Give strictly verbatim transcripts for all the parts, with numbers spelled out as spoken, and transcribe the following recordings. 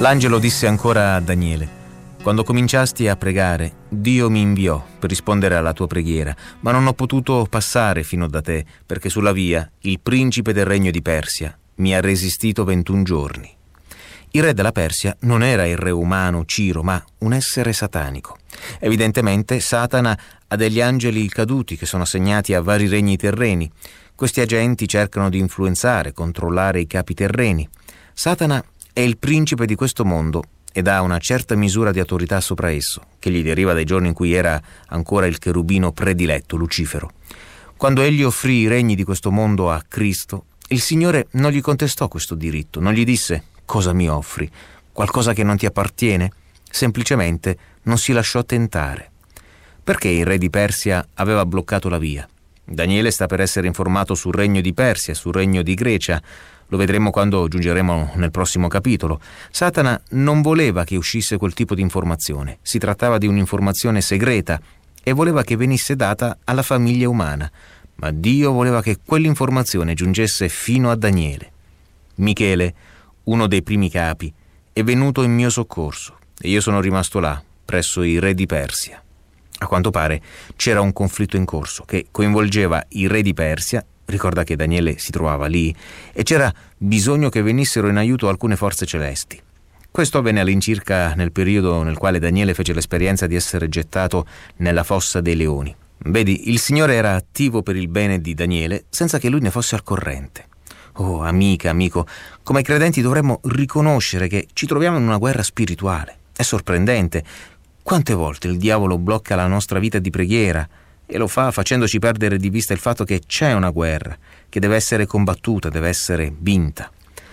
L'angelo disse ancora a Daniele: quando cominciasti a pregare, Dio mi inviò per rispondere alla tua preghiera, ma non ho potuto passare fino da te, perché sulla via il principe del regno di Persia mi ha resistito ventuno giorni. Il re della Persia non era il re umano Ciro, ma un essere satanico. Evidentemente Satana ha degli angeli caduti che sono assegnati a vari regni terreni. Questi agenti cercano di influenzare, controllare i capi terreni. Satana è il principe di questo mondo ed ha una certa misura di autorità sopra esso, che gli deriva dai giorni in cui era ancora il cherubino prediletto, Lucifero. Quando egli offrì i regni di questo mondo a Cristo, il Signore non gli contestò questo diritto, non gli disse: cosa mi offri? Qualcosa che non ti appartiene? Semplicemente non si lasciò tentare. Perché il re di Persia aveva bloccato la via? Daniele sta per essere informato sul regno di Persia, sul regno di Grecia. Lo vedremo quando giungeremo nel prossimo capitolo. Satana non voleva che uscisse quel tipo di informazione. Si trattava di un'informazione segreta e voleva che venisse data alla famiglia umana. Ma Dio voleva che quell'informazione giungesse fino a Daniele. Michele, uno dei primi capi, è venuto in mio soccorso e io sono rimasto là, presso il re di Persia. A quanto pare c'era un conflitto in corso che coinvolgeva il re di Persia. Ricorda che Daniele si trovava lì e c'era bisogno che venissero in aiuto alcune forze celesti. Questo avvenne all'incirca nel periodo nel quale Daniele fece l'esperienza di essere gettato nella fossa dei leoni. Vedi, il Signore era attivo per il bene di Daniele senza che lui ne fosse al corrente. Oh, amica, amico, come credenti dovremmo riconoscere che ci troviamo in una guerra spirituale. È sorprendente quante volte il diavolo blocca la nostra vita di preghiera e lo fa facendoci perdere di vista il fatto che c'è una guerra, che deve essere combattuta, deve essere vinta.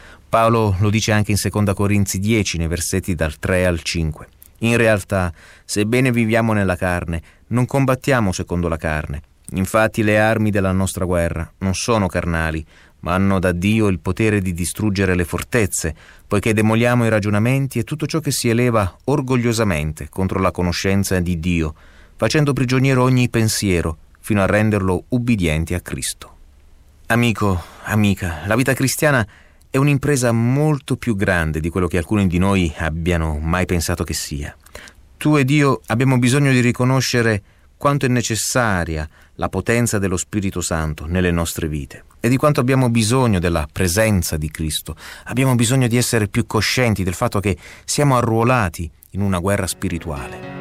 Paolo lo dice anche in seconda Corinzi dieci, nei versetti dal tre al cinque. In realtà, sebbene viviamo nella carne, non combattiamo secondo la carne. Infatti le armi della nostra guerra non sono carnali, ma hanno da Dio il potere di distruggere le fortezze, poiché demoliamo i ragionamenti e tutto ciò che si eleva orgogliosamente contro la conoscenza di Dio, facendo prigioniero ogni pensiero, fino a renderlo ubbidiente a Cristo. Amico, amica, la vita cristiana è un'impresa molto più grande di quello che alcuni di noi abbiano mai pensato che sia. Tu ed io abbiamo bisogno di riconoscere quanto è necessaria la potenza dello Spirito Santo nelle nostre vite e di quanto abbiamo bisogno della presenza di Cristo. Abbiamo bisogno di essere più coscienti del fatto che siamo arruolati in una guerra spirituale.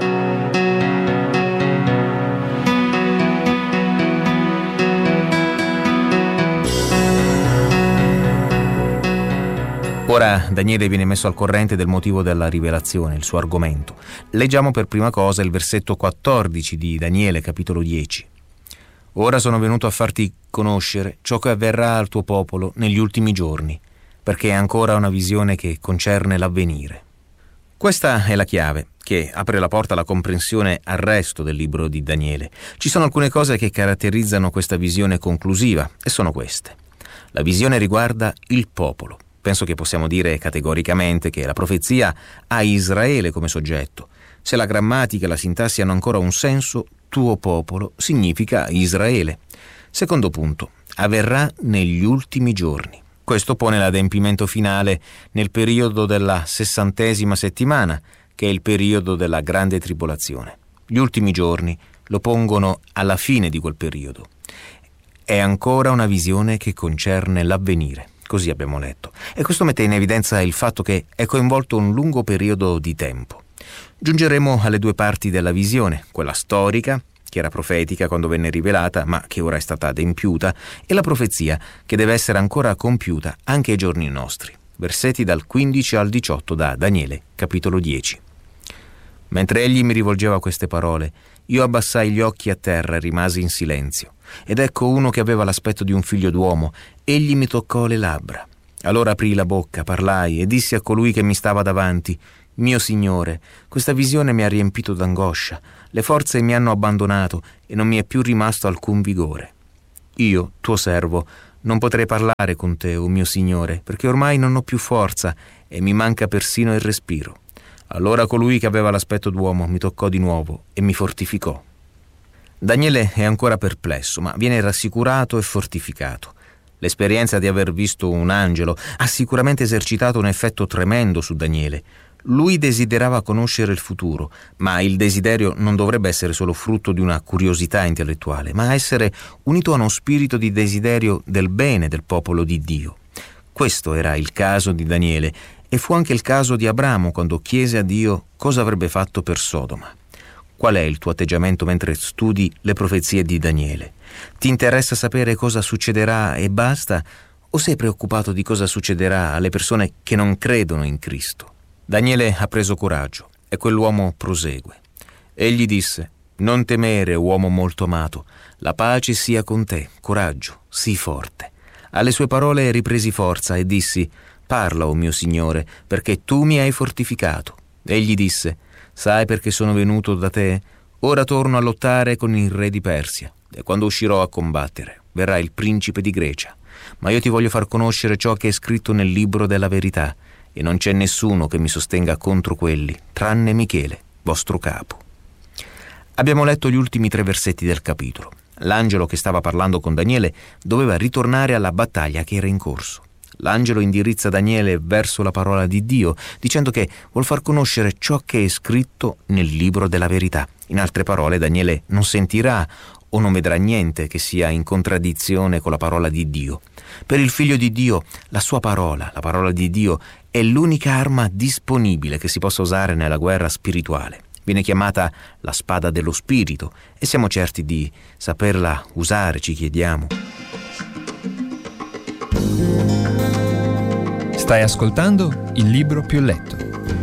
Ora Daniele viene messo al corrente del motivo della rivelazione, il suo argomento. Leggiamo per prima cosa il versetto quattordici di Daniele, capitolo dieci. Ora sono venuto a farti conoscere ciò che avverrà al tuo popolo negli ultimi giorni, perché è ancora una visione che concerne l'avvenire. Questa è la chiave che apre la porta alla comprensione al resto del libro di Daniele. Ci sono alcune cose che caratterizzano questa visione conclusiva e sono queste. La visione riguarda il popolo. Penso che possiamo dire categoricamente che la profezia ha Israele come soggetto. Se la grammatica e la sintassi hanno ancora un senso, tuo popolo significa Israele. Secondo punto, avverrà negli ultimi giorni. Questo pone l'adempimento finale nel periodo della sessantesima settimana, che è il periodo della grande tribolazione. Gli ultimi giorni lo pongono alla fine di quel periodo. È ancora una visione che concerne l'avvenire. Così abbiamo letto. E questo mette in evidenza il fatto che è coinvolto un lungo periodo di tempo. Giungeremo alle due parti della visione, quella storica, che era profetica quando venne rivelata, ma che ora è stata adempiuta, e la profezia, che deve essere ancora compiuta anche ai giorni nostri. Versetti dal quindici al diciotto da Daniele, capitolo dieci. Mentre egli mi rivolgeva queste parole, io abbassai gli occhi a terra e rimasi in silenzio. Ed ecco uno che aveva l'aspetto di un figlio d'uomo. Egli mi toccò le labbra. Allora aprii la bocca, parlai e dissi a colui che mi stava davanti: mio Signore, questa visione mi ha riempito d'angoscia. Le forze mi hanno abbandonato e non mi è più rimasto alcun vigore. Io, tuo servo, non potrei parlare con te, o mio Signore, perché ormai non ho più forza e mi manca persino il respiro. Allora colui che aveva l'aspetto d'uomo mi toccò di nuovo e mi fortificò. Daniele è ancora perplesso, ma viene rassicurato e fortificato. L'esperienza di aver visto un angelo ha sicuramente esercitato un effetto tremendo su Daniele. Lui desiderava conoscere il futuro, ma il desiderio non dovrebbe essere solo frutto di una curiosità intellettuale, ma essere unito a uno spirito di desiderio del bene del popolo di Dio. Questo era il caso di Daniele e fu anche il caso di Abramo quando chiese a Dio cosa avrebbe fatto per Sodoma. Qual è il tuo atteggiamento mentre studi le profezie di Daniele? Ti interessa sapere cosa succederà e basta? O sei preoccupato di cosa succederà alle persone che non credono in Cristo? Daniele ha preso coraggio e quell'uomo prosegue. Egli disse: «Non temere, uomo molto amato, la pace sia con te, coraggio, sii forte». Alle sue parole ripresi forza e dissi: «Parla, o mio Signore, perché tu mi hai fortificato». Egli disse: «Sai perché sono venuto da te? Ora torno a lottare con il re di Persia, e quando uscirò a combattere verrà il principe di Grecia. Ma io ti voglio far conoscere ciò che è scritto nel libro della verità, e non c'è nessuno che mi sostenga contro quelli, tranne Michele, vostro capo». Abbiamo letto gli ultimi tre versetti del capitolo. L'angelo che stava parlando con Daniele doveva ritornare alla battaglia che era in corso. L'angelo indirizza Daniele verso la parola di Dio, dicendo che vuol far conoscere ciò che è scritto nel libro della verità. In altre parole, Daniele non sentirà o non vedrà niente che sia in contraddizione con la parola di Dio. Per il Figlio di Dio, la sua parola, la parola di Dio, è l'unica arma disponibile che si possa usare nella guerra spirituale. Viene chiamata la spada dello spirito e siamo certi di saperla usare, ci chiediamo. Stai ascoltando Il Libro Più Letto.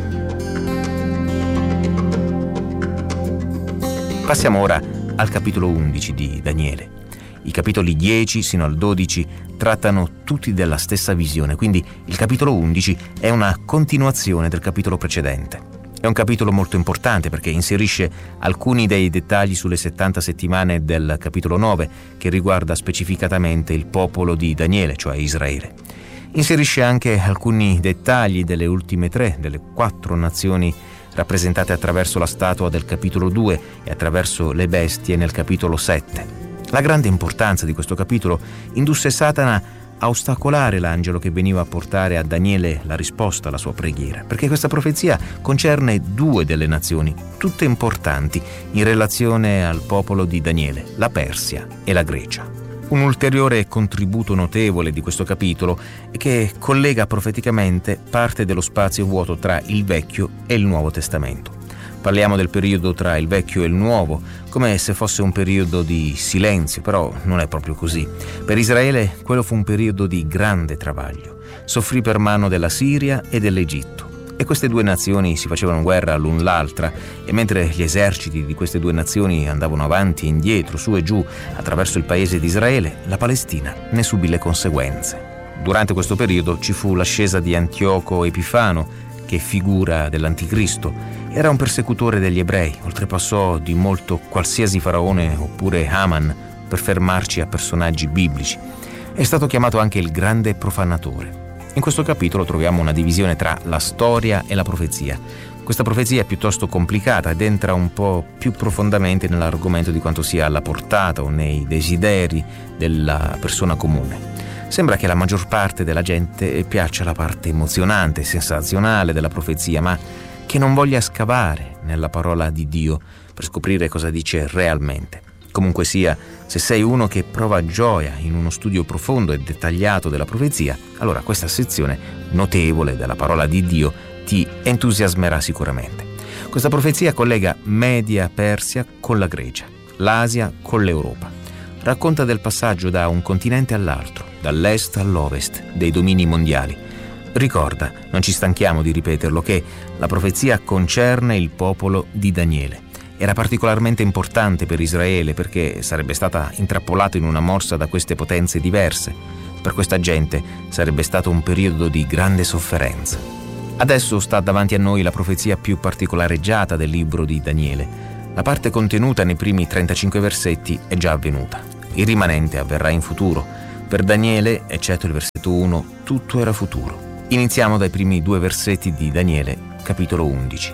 Passiamo ora al capitolo undici di Daniele. I capitoli dieci sino al dodici trattano tutti della stessa visione, quindi il capitolo undici è una continuazione del capitolo precedente. È un capitolo molto importante perché inserisce alcuni dei dettagli sulle settanta settimane del capitolo nove, che riguarda specificatamente il popolo di Daniele, cioè Israele. Inserisce anche alcuni dettagli delle ultime tre, delle quattro nazioni rappresentate attraverso la statua del capitolo due e attraverso le bestie nel capitolo sette. La grande importanza di questo capitolo indusse Satana a ostacolare l'angelo che veniva a portare a Daniele la risposta alla sua preghiera, perché questa profezia concerne due delle nazioni, tutte importanti in relazione al popolo di Daniele, la Persia e la Grecia. Un ulteriore contributo notevole di questo capitolo è che collega profeticamente parte dello spazio vuoto tra il Vecchio e il Nuovo Testamento. Parliamo del periodo tra il Vecchio e il Nuovo, come se fosse un periodo di silenzio, però non è proprio così. Per Israele quello fu un periodo di grande travaglio. Soffrì per mano della Siria e dell'Egitto. E queste due nazioni si facevano guerra l'un l'altra, e mentre gli eserciti di queste due nazioni andavano avanti e indietro, su e giù, attraverso il paese di Israele, la Palestina ne subì le conseguenze. Durante questo periodo ci fu l'ascesa di Antioco Epifano, che figura dell'Anticristo. Era un persecutore degli ebrei, oltrepassò di molto qualsiasi faraone oppure Haman per fermarci a personaggi biblici. È stato chiamato anche il grande profanatore. In questo capitolo troviamo una divisione tra la storia e la profezia. Questa profezia è piuttosto complicata ed entra un po' più profondamente nell'argomento di quanto sia alla portata o nei desideri della persona comune. Sembra che la maggior parte della gente piaccia la parte emozionante, sensazionale della profezia, ma che non voglia scavare nella parola di Dio per scoprire cosa dice realmente. Comunque sia, se sei uno che prova gioia in uno studio profondo e dettagliato della profezia, allora questa sezione notevole della parola di Dio ti entusiasmerà sicuramente. Questa profezia collega Media Persia con la Grecia, l'Asia con l'Europa. Racconta del passaggio da un continente all'altro, dall'est all'ovest, dei domini mondiali. Ricorda, non ci stanchiamo di ripeterlo, che la profezia concerne il popolo di Daniele. Era particolarmente importante per Israele perché sarebbe stata intrappolata in una morsa da queste potenze diverse. Per questa gente sarebbe stato un periodo di grande sofferenza. Adesso sta davanti a noi la profezia più particolareggiata del libro di Daniele. La parte contenuta nei primi trentacinque versetti è già avvenuta. Il rimanente avverrà in futuro. Per Daniele, eccetto il versetto uno, tutto era futuro. Iniziamo dai primi due versetti di Daniele, capitolo undici.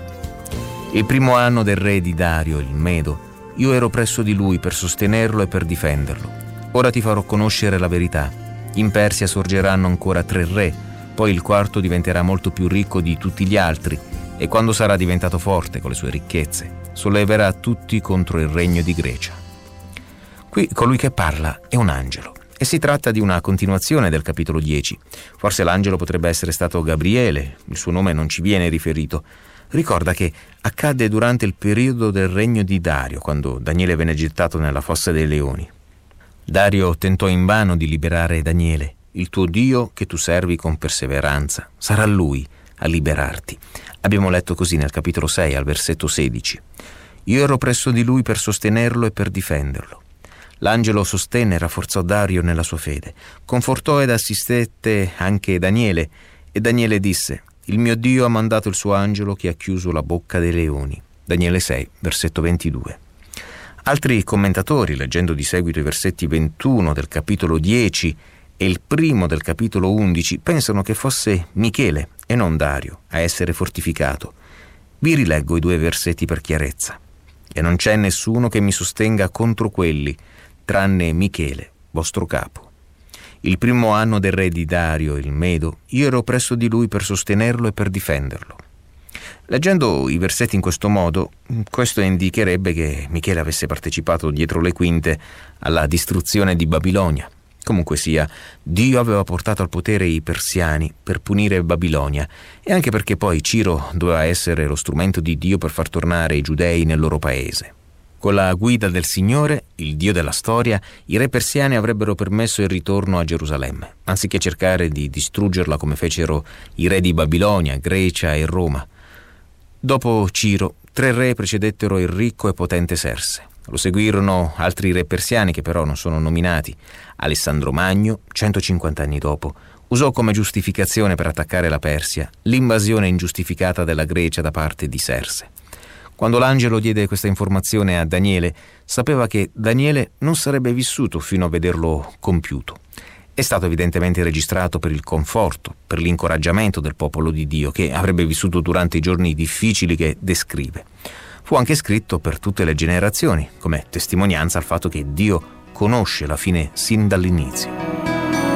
Il primo anno del re di Dario, il Medo, io ero presso di lui per sostenerlo e per difenderlo. Ora ti farò conoscere la verità. In Persia sorgeranno ancora tre re, poi il quarto diventerà molto più ricco di tutti gli altri e quando sarà diventato forte con le sue ricchezze, solleverà tutti contro il regno di Grecia. Qui colui che parla è un angelo e si tratta di una continuazione del capitolo dieci. Forse l'angelo potrebbe essere stato Gabriele, il suo nome non ci viene riferito. Ricorda che accadde durante il periodo del regno di Dario, quando Daniele venne gettato nella fossa dei leoni. Dario tentò invano di liberare Daniele. Il tuo Dio, che tu servi con perseveranza, sarà Lui a liberarti. Abbiamo letto così nel capitolo sei, al versetto sedici. Io ero presso di Lui per sostenerlo e per difenderlo. L'angelo sostenne e rafforzò Dario nella sua fede. Confortò ed assistette anche Daniele. E Daniele disse: il mio Dio ha mandato il suo angelo che ha chiuso la bocca dei leoni. Daniele sei, versetto ventidue. Altri commentatori, leggendo di seguito i versetti ventuno del capitolo dieci e il primo del capitolo undici, pensano che fosse Michele e non Dario a essere fortificato. Vi rileggo i due versetti per chiarezza. E non c'è nessuno che mi sostenga contro quelli, tranne Michele, vostro capo. Il primo anno del re di Dario, il Medo, io ero presso di lui per sostenerlo e per difenderlo. Leggendo i versetti in questo modo, questo indicherebbe che Michele avesse partecipato dietro le quinte alla distruzione di Babilonia. Comunque sia, Dio aveva portato al potere i persiani per punire Babilonia e anche perché poi Ciro doveva essere lo strumento di Dio per far tornare i giudei nel loro paese. Con la guida del Signore, il Dio della storia, i re persiani avrebbero permesso il ritorno a Gerusalemme, anziché cercare di distruggerla come fecero i re di Babilonia, Grecia e Roma. Dopo Ciro, tre re precedettero il ricco e potente Serse. Lo seguirono altri re persiani che però non sono nominati. Alessandro Magno, centocinquanta anni dopo, usò come giustificazione per attaccare la Persia l'invasione ingiustificata della Grecia da parte di Serse. Quando l'angelo diede questa informazione a Daniele, sapeva che Daniele non sarebbe vissuto fino a vederlo compiuto. È stato evidentemente registrato per il conforto, per l'incoraggiamento del popolo di Dio che avrebbe vissuto durante i giorni difficili che descrive. Fu anche scritto per tutte le generazioni, come testimonianza al fatto che Dio conosce la fine sin dall'inizio.